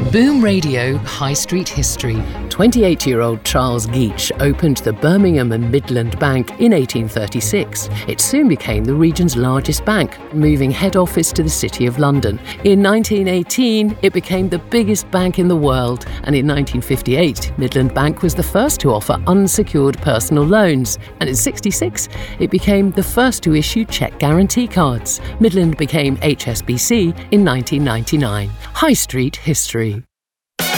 Boom Radio High Street History. 28-year-old Charles Geach opened the Birmingham and Midland Bank in 1836. It soon became the region's largest bank, moving head office to the City of London. In 1918, it became the biggest bank in the world, and in 1958, Midland Bank was the first to offer unsecured personal loans. And in 1966, it became the first to issue cheque guarantee cards. Midland became HSBC in 1999. High Street History.